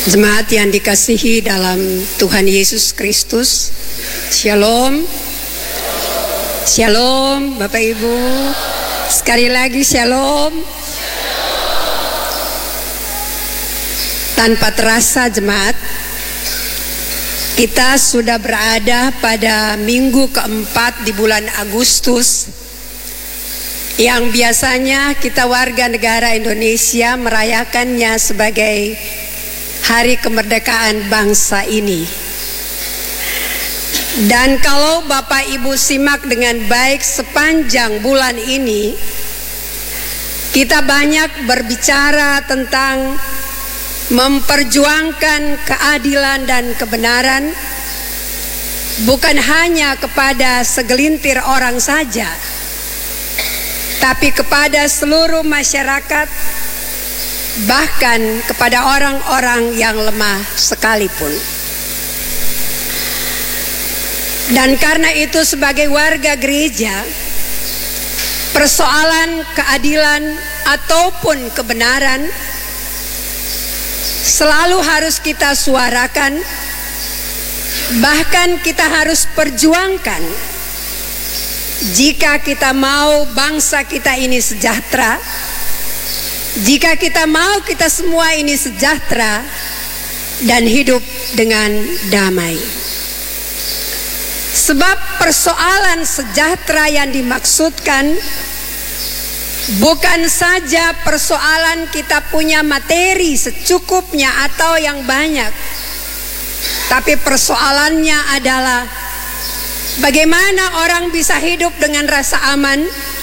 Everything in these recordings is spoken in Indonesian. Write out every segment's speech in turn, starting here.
Jemaat yang dikasihi dalam Tuhan Yesus Kristus, Shalom. Shalom Bapak Ibu. Sekali lagi Shalom. Tanpa terasa jemaat, kita sudah berada pada minggu keempat di bulan Agustus, yang biasanya kita warga negara Indonesia merayakannya sebagai Hari Kemerdekaan bangsa ini. Dan kalau Bapak Ibu simak dengan baik sepanjang bulan ini, kita banyak berbicara tentang memperjuangkan keadilan dan kebenaran, bukan hanya kepada segelintir orang saja, tapi kepada seluruh masyarakat, bahkan kepada orang-orang yang lemah sekalipun. Dan karena itu sebagai warga gereja, persoalan keadilan ataupun kebenaran selalu harus kita suarakan, bahkan kita harus perjuangkan jika kita mau bangsa kita ini sejahtera. Jika kita mau kita semua ini sejahtera dan hidup dengan damai. Sebab persoalan sejahtera yang dimaksudkan bukan saja persoalan kita punya materi secukupnya atau yang banyak, tapi persoalannya adalah bagaimana orang bisa hidup dengan rasa aman,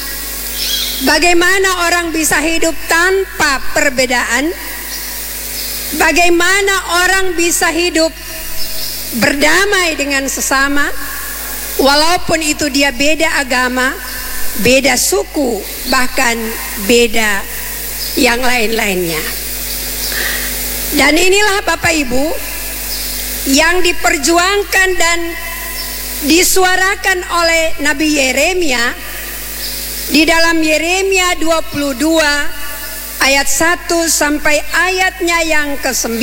bagaimana orang bisa hidup tanpa perbedaan, bagaimana orang bisa hidup berdamai dengan sesama, walaupun itu dia beda agama, beda suku, bahkan beda yang lain-lainnya. Dan inilah Bapak Ibu yang diperjuangkan dan disuarakan oleh Nabi Yeremia di dalam Yeremia 22 ayat 1 sampai ayatnya yang ke-9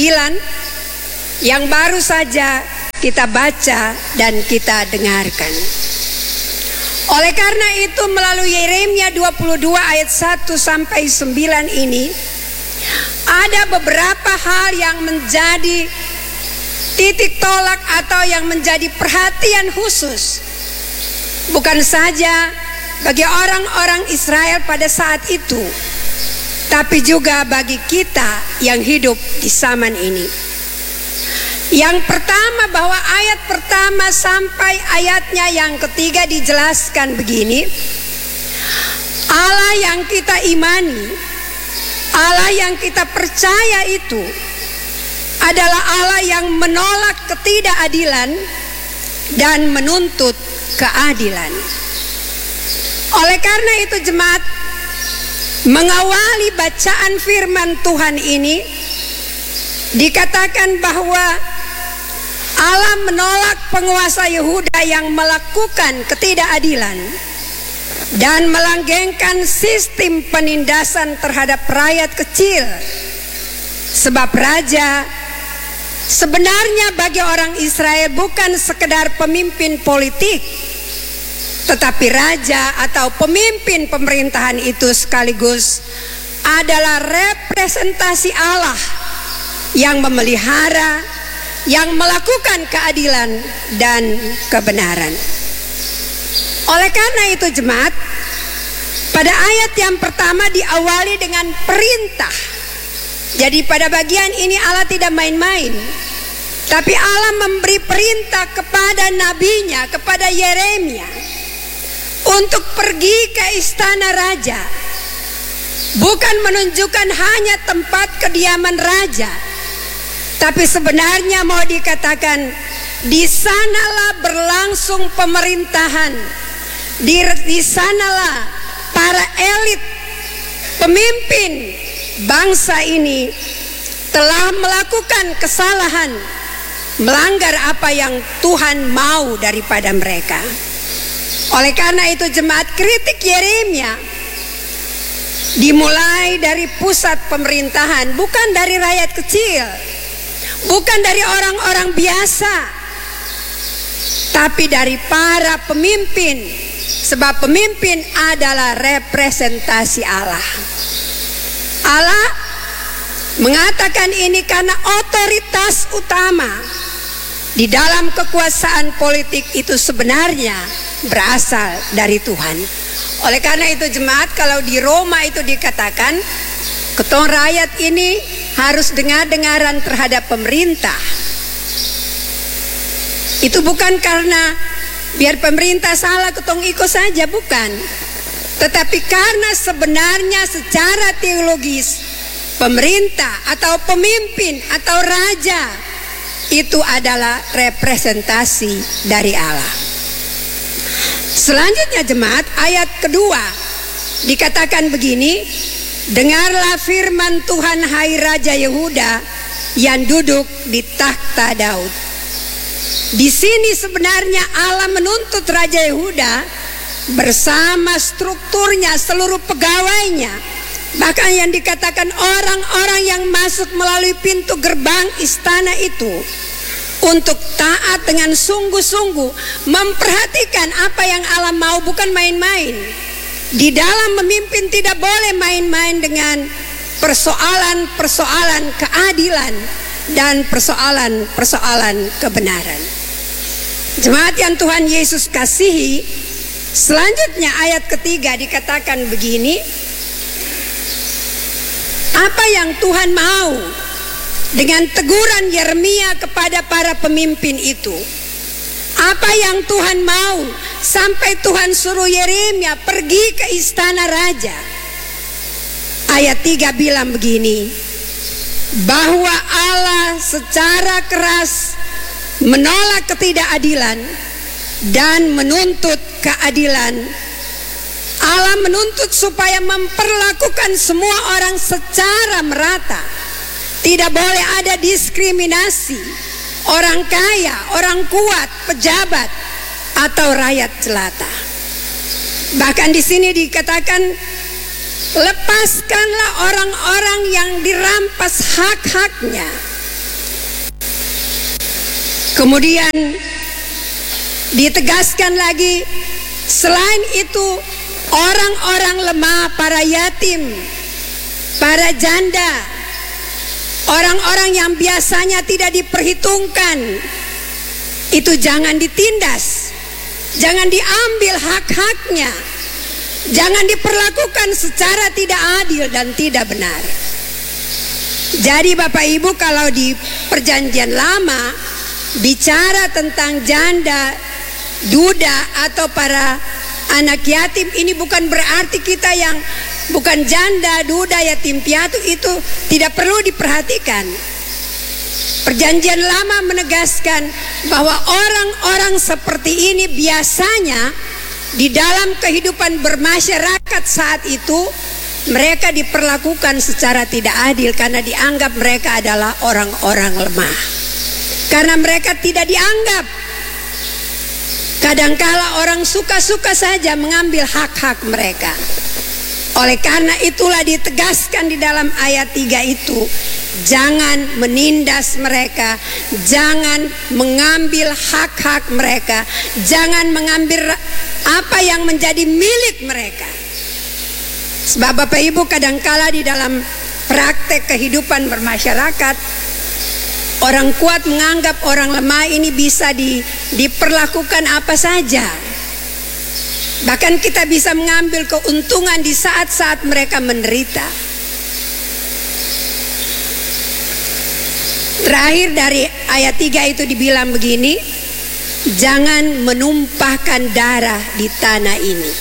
yang baru saja kita baca dan kita dengarkan. Oleh karena itu melalui Yeremia 22 ayat 1 sampai 9 ini ada beberapa hal yang menjadi titik tolak atau yang menjadi perhatian khusus, bukan saja bagi orang-orang Israel pada saat itu, tapi juga bagi kita yang hidup di zaman ini. Yang pertama, bahwa ayat pertama sampai ayatnya yang ketiga dijelaskan begini: Allah yang kita imani, Allah yang kita percaya itu adalah Allah yang menolak ketidakadilan dan menuntut keadilan. Oleh karena itu jemaat, mengawali bacaan firman Tuhan ini dikatakan bahwa Allah menolak penguasa Yehuda yang melakukan ketidakadilan dan melanggengkan sistem penindasan terhadap rakyat kecil. Sebab raja sebenarnya bagi orang Israel bukan sekedar pemimpin politik, tetapi raja atau pemimpin pemerintahan itu sekaligus adalah representasi Allah yang memelihara, yang melakukan keadilan dan kebenaran. Oleh karena itu jemaat, pada ayat yang pertama diawali dengan perintah. Jadi pada bagian ini Allah tidak main-main, tapi Allah memberi perintah kepada nabinya, kepada Yeremia, untuk pergi ke istana raja, bukan menunjukkan hanya tempat kediaman raja, tapi sebenarnya mau dikatakan di sanalah berlangsung pemerintahan, di sanalah para elit pemimpin bangsa ini telah melakukan kesalahan, melanggar apa yang Tuhan mau daripada mereka. Oleh karena itu jemaat, kritik Yeremia dimulai dari pusat pemerintahan, bukan dari rakyat kecil. bukan dari orang-orang biasa, tapi dari para pemimpin, sebab pemimpin adalah representasi Allah. Allah mengatakan ini karena otoritas utama di dalam kekuasaan politik itu sebenarnya berasal dari Tuhan. Oleh karena itu jemaat, kalau di Roma itu dikatakan ketong rakyat ini harus dengar-dengaran terhadap pemerintah. Itu bukan karena biar pemerintah salah ketong ikut saja, bukan. Tetapi karena sebenarnya secara teologis pemerintah atau pemimpin atau raja itu adalah representasi dari Allah. Selanjutnya jemaat, ayat kedua dikatakan begini, dengarlah firman Tuhan hai Raja Yehuda yang duduk di takhta Daud. Di sini sebenarnya Allah menuntut Raja Yehuda bersama strukturnya, seluruh pegawainya, bahkan yang dikatakan orang-orang yang masuk melalui pintu gerbang istana itu, untuk taat dengan sungguh-sungguh memperhatikan apa yang Allah mau, bukan main-main. Di dalam memimpin tidak boleh main-main dengan persoalan-persoalan keadilan dan persoalan-persoalan kebenaran. Jemaat yang Tuhan Yesus kasihi, selanjutnya ayat ketiga dikatakan begini, apa yang Tuhan mau dengan teguran Yeremia kepada para pemimpin itu? Apa yang Tuhan mau sampai Tuhan suruh Yeremia pergi ke istana raja? Ayat 3 bilang begini, bahwa Allah secara keras menolak ketidakadilan dan menuntut keadilan. Allah menuntut supaya memperlakukan semua orang secara merata. Tidak boleh ada diskriminasi, orang kaya, orang kuat, pejabat, atau rakyat jelata. Bahkan di sini dikatakan, lepaskanlah orang-orang yang dirampas hak-haknya. Kemudian ditegaskan lagi, selain itu orang-orang lemah, para yatim, para janda, orang-orang yang biasanya tidak diperhitungkan, itu jangan ditindas, jangan diambil hak-haknya, jangan diperlakukan secara tidak adil dan tidak benar. Jadi Bapak Ibu, kalau di perjanjian lama bicara tentang janda, duda, atau para anak yatim, ini bukan berarti kita yang bukan janda, duda, yatim piatu itu tidak perlu diperhatikan. Perjanjian lama menegaskan bahwa orang-orang seperti ini biasanya di dalam kehidupan bermasyarakat saat itu mereka diperlakukan secara tidak adil karena dianggap mereka adalah orang-orang lemah. Karena mereka tidak dianggap. Kadangkala orang suka-suka saja mengambil hak-hak mereka. Oleh karena itulah ditegaskan di dalam ayat 3 itu, jangan menindas mereka, jangan mengambil hak-hak mereka, jangan mengambil apa yang menjadi milik mereka. Sebab Bapak Ibu, kadangkala di dalam praktek kehidupan bermasyarakat, orang kuat menganggap orang lemah ini bisa diperlakukan apa saja. Bahkan kita bisa mengambil keuntungan di saat-saat mereka menderita. Terakhir dari ayat 3 itu dibilang begini, jangan menumpahkan darah di tanah ini.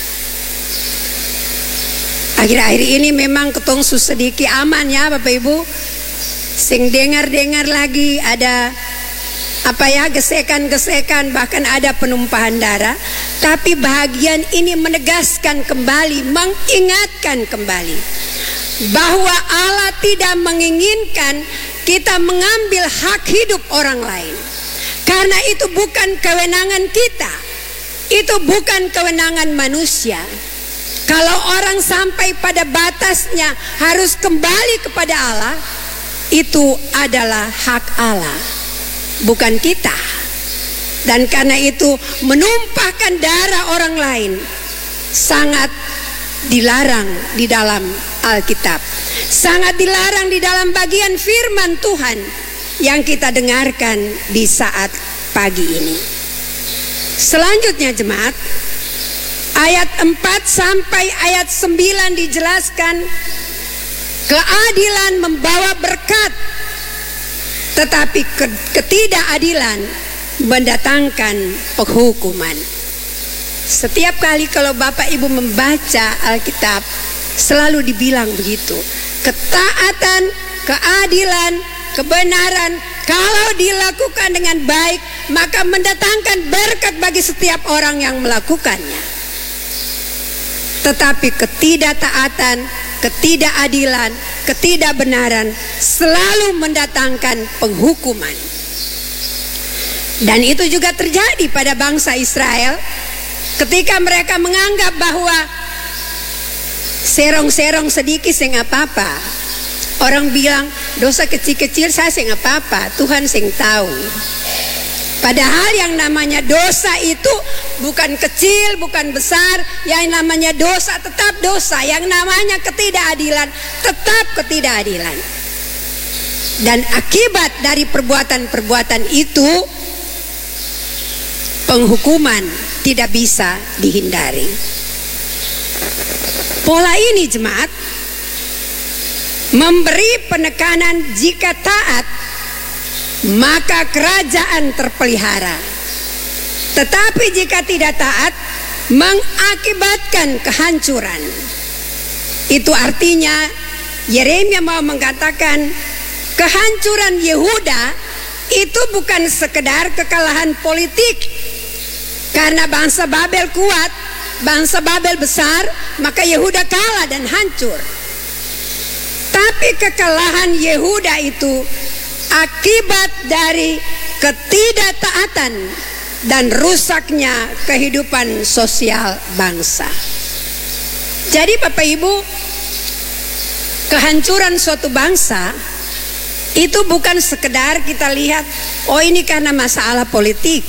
Akhir-akhir ini memang ketong sedikit aman ya Bapak Ibu. Sing dengar-dengar lagi ada gesekan-gesekan, bahkan ada penumpahan darah. Tapi bahagian ini menegaskan kembali, mengingatkan kembali bahwa Allah tidak menginginkan kita mengambil hak hidup orang lain. Karena itu bukan kewenangan kita, itu bukan kewenangan manusia. Kalau orang sampai pada batasnya harus kembali kepada Allah, itu adalah hak Allah, bukan kita. Dan karena itu menumpahkan darah orang lain sangat dilarang di dalam Alkitab, sangat dilarang di dalam bagian firman Tuhan yang kita dengarkan di saat pagi ini. Selanjutnya jemaat, ayat 4 sampai ayat 9 dijelaskan keadilan membawa berkat, tetapi ketidakadilan mendatangkan penghukuman. Setiap kali kalau Bapak Ibu membaca Alkitab selalu dibilang begitu. Ketaatan, keadilan, kebenaran kalau dilakukan dengan baik maka mendatangkan berkat bagi setiap orang yang melakukannya. Tetapi ketidaktaatan, ketidakadilan, ketidakbenaran selalu mendatangkan penghukuman. Dan itu juga terjadi pada bangsa Israel ketika mereka menganggap bahwa serong-serong sedikit sing apa-apa. Orang bilang dosa kecil-kecil saya sing apa-apa, Tuhan sing tahu. Padahal yang namanya dosa itu bukan kecil, bukan besar. Yang namanya dosa tetap dosa. Yang namanya ketidakadilan tetap ketidakadilan. Dan akibat dari perbuatan-perbuatan itu penghukuman tidak bisa dihindari. Pola ini jemaat memberi penekanan jika taat maka kerajaan terpelihara. Tetapi jika tidak taat mengakibatkan kehancuran. Itu artinya Yeremia mau mengatakan kehancuran Yehuda itu bukan sekedar kekalahan politik. Karena bangsa Babel kuat, bangsa Babel besar, maka Yehuda kalah dan hancur. Tapi kekalahan Yehuda itu akibat dari ketidaktaatan dan rusaknya kehidupan sosial bangsa. Jadi Bapak Ibu, kehancuran suatu bangsa itu bukan sekedar kita lihat, oh ini karena masalah politik.